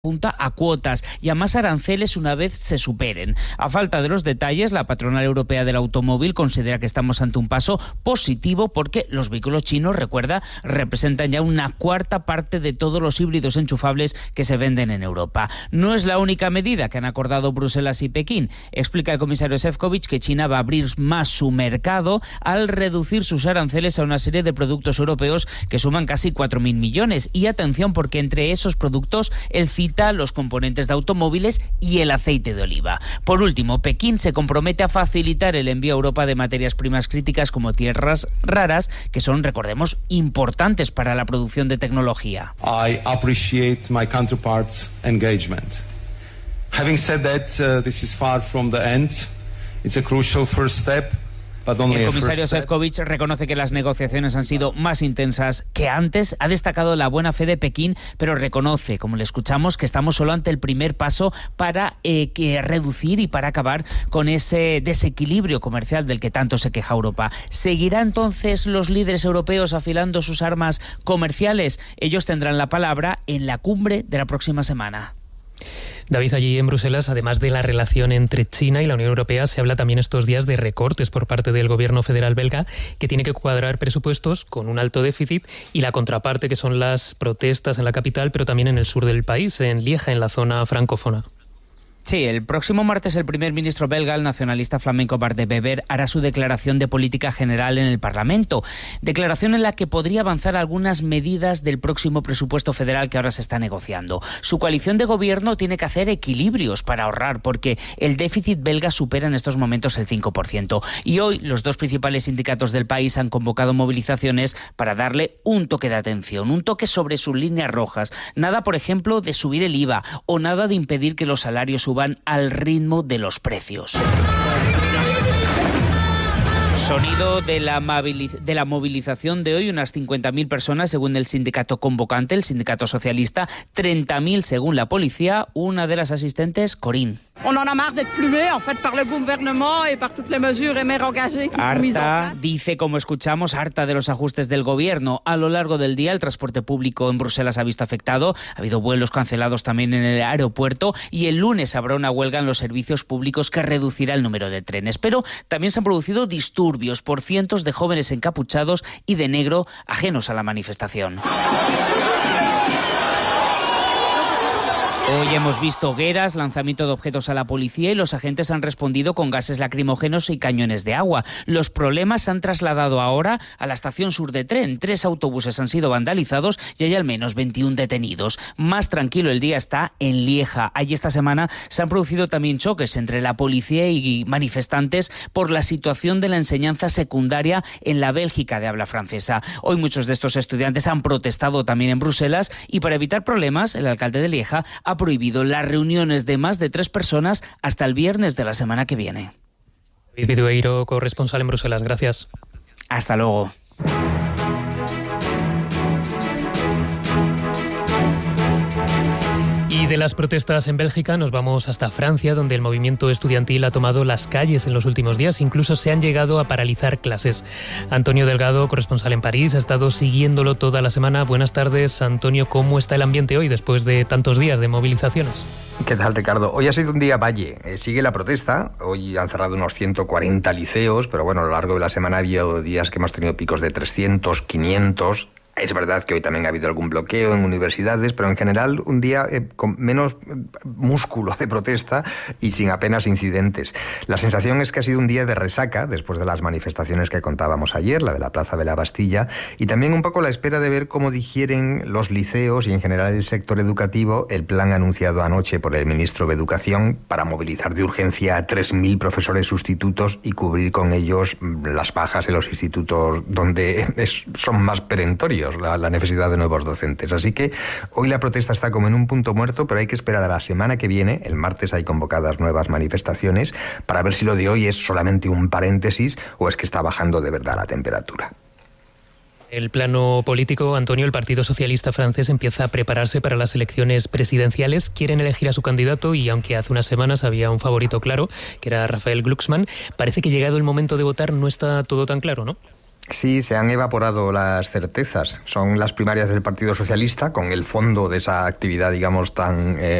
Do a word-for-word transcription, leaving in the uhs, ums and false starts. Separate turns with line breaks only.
apunta a cuotas y a más aranceles una vez se superen. A falta de los detalles, la patronal europea del automóvil considera que estamos ante un paso positivo porque los vehículos chinos, recuerda, representan ya una cuarta parte de todos los híbridos enchufables que se venden en Europa. No es la única medida que han acordado Bruselas y Pekín. Explica el comisario Šefčovič que China va a abrir más su mercado al reducir sus aranceles a una serie de productos europeos que suman casi cuatro mil millones. Y atención, porque entre esos productos el los componentes de automóviles y el aceite de oliva. Por último, Pekín se compromete a facilitar el envío a Europa de materias primas críticas como tierras raras, que son, recordemos, importantes para la producción de tecnología.
I appreciate my counterparts' engagement. Having said that, uh, this is far from the end. It's a crucial first step.
El comisario Šefčovič reconoce que las negociaciones han sido más intensas que antes. Ha destacado la buena fe de Pekín, pero reconoce, como le escuchamos, que estamos solo ante el primer paso para eh, que reducir y para acabar con ese desequilibrio comercial del que tanto se queja Europa. ¿Seguirá entonces los líderes europeos afilando sus armas comerciales? Ellos tendrán la palabra en la cumbre de la próxima semana.
David, allí en Bruselas, además de la relación entre China y la Unión Europea, se habla también estos días de recortes por parte del gobierno federal belga, que tiene que cuadrar presupuestos con un alto déficit, y la contraparte, que son las protestas en la capital, pero también en el sur del país, en Lieja, en la zona francófona.
Sí, el próximo martes el primer ministro belga, el nacionalista flamenco Bart de Wever, hará su declaración de política general en el Parlamento. Declaración en la que podría avanzar algunas medidas del próximo presupuesto federal que ahora se está negociando. Su coalición de gobierno tiene que hacer equilibrios para ahorrar, porque el déficit belga supera en estos momentos el cinco por ciento. Y hoy los dos principales sindicatos del país han convocado movilizaciones para darle un toque de atención, un toque sobre sus líneas rojas. Nada, por ejemplo, de subir el I V A o nada de impedir que los salarios suban al ritmo de los precios. Sonido de la, de la movilización de hoy, unas cincuenta mil personas según el sindicato convocante, el sindicato socialista, treinta mil según la policía. Una de las asistentes, Corín. Harta, dice, como escuchamos, harta de los ajustes del gobierno. A lo largo del día el transporte público en Bruselas ha visto afectado, ha habido vuelos cancelados también en el aeropuerto y el lunes habrá una huelga en los servicios públicos que reducirá el número de trenes. Pero también se han producido disturbios por cientos de jóvenes encapuchados y de negro ajenos a la manifestación. Hoy hemos visto hogueras, lanzamiento de objetos a la policía y los agentes han respondido con gases lacrimógenos y cañones de agua. Los problemas se han trasladado ahora a la estación sur de tren. Tres autobuses han sido vandalizados y hay al menos veintiún detenidos. Más tranquilo el día está en Lieja. Allí esta semana se han producido también choques entre la policía y manifestantes por la situación de la enseñanza secundaria en la Bélgica de habla francesa. Hoy muchos de estos estudiantes han protestado también en Bruselas y para evitar problemas, el alcalde de Lieja ha prohibido las reuniones de más de tres personas hasta el viernes de la semana que viene.
David Vidueiro, corresponsal en Bruselas. Gracias.
Hasta luego.
Y de las protestas en Bélgica nos vamos hasta Francia, donde el movimiento estudiantil ha tomado las calles en los últimos días. Incluso se han llegado a paralizar clases. Antonio Delgado, corresponsal en París, ha estado siguiéndolo toda la semana. Buenas tardes, Antonio. ¿Cómo está el ambiente hoy después de tantos días de movilizaciones?
¿Qué tal, Ricardo? Hoy ha sido un día valle. Eh, sigue la protesta. Hoy han cerrado unos ciento cuarenta liceos, pero bueno, a lo largo de la semana ha habido días que hemos tenido picos de trescientos, quinientos... Es verdad que hoy también ha habido algún bloqueo en universidades, pero en general un día eh, con menos músculo de protesta y sin apenas incidentes. La sensación es que ha sido un día de resaca después de las manifestaciones que contábamos ayer, la de la Plaza de la Bastilla, y también un poco la espera de ver cómo digieren los liceos y en general el sector educativo el plan anunciado anoche por el ministro de Educación para movilizar de urgencia a tres mil profesores sustitutos y cubrir con ellos las bajas en los institutos donde es, son más perentorios. La, la necesidad de nuevos docentes. Así que hoy la protesta está como en un punto muerto, pero hay que esperar a la semana que viene. El martes hay convocadas nuevas manifestaciones para ver si lo de hoy es solamente un paréntesis o es que está bajando de verdad la temperatura.
El plano político, Antonio, el Partido Socialista francés empieza a prepararse para las elecciones presidenciales. Quieren elegir a su candidato y aunque hace unas semanas había un favorito claro, que era Raphaël Glucksmann, parece que llegado el momento de votar no está todo tan claro, ¿no?
Sí, se han evaporado las certezas. Son las primarias del Partido Socialista, con el fondo de esa actividad, digamos, tan eh,